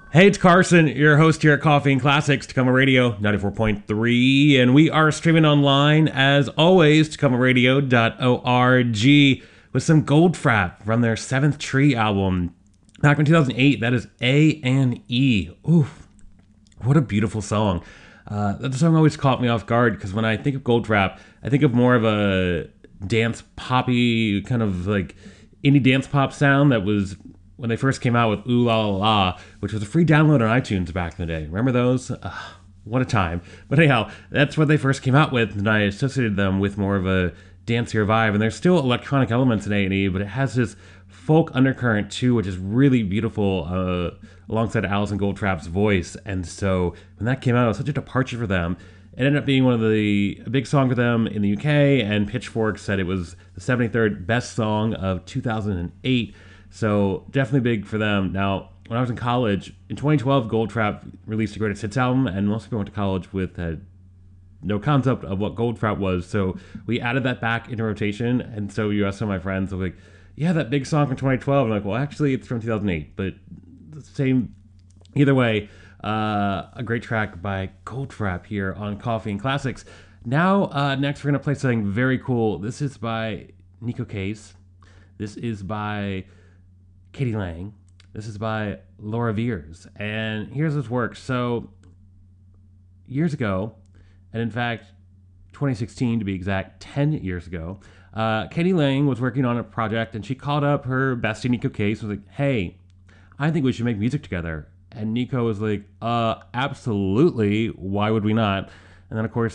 Hey, it's Carson, your host here at Coffee and Classics, Tacoma Radio 94.3, and we are streaming online, as always, tacomaradio.org, with some Goldfrapp from their Seventh Tree album, back in 2008. That is A&E. Oof, what a beautiful song. That song always caught me off guard, because when I think of Goldfrapp, I think of more of a dance poppy, kind of like indie dance pop sound that was when they first came out with Ooh La La La, which was a free download on iTunes back in the day. Remember those? What a time. But anyhow, that's what they first came out with, and I associated them with more of a dancier vibe. And there's still electronic elements in A&E, but it has this folk undercurrent too, which is really beautiful, alongside Alison Goldfrapp's voice. And so when that came out, it was such a departure for them. It ended up being a big song for them in the UK, and Pitchfork said it was the 73rd best song of 2008. So definitely big for them. Now, when I was in college, in 2012, Goldfrapp released a greatest hits album, and most people went to college with no concept of what Goldfrapp was. So we added that back into rotation, and so you asked some of my friends, I'm like, yeah, that big song from 2012. And I'm like, well, actually, it's from 2008, but the same. Either way, a great track by Goldfrapp here on Coffee and Classics. Now, next we're gonna play something very cool. This is by Neko Case. This is by k.d. lang. This is by Laura Veirs. And here's this works. So, years ago, and in fact, 2016 to be exact, 10 years ago, k.d. lang was working on a project, and she called up her bestie, Neko Case, and was like, hey, I think we should make music together. And Neko was like, absolutely, why would we not? And then, of course,